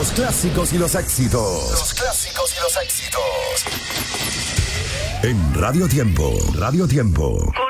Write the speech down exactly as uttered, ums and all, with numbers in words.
Los clásicos y los éxitos. Los clásicos y los éxitos. En Radio Tiempo, Radio Tiempo.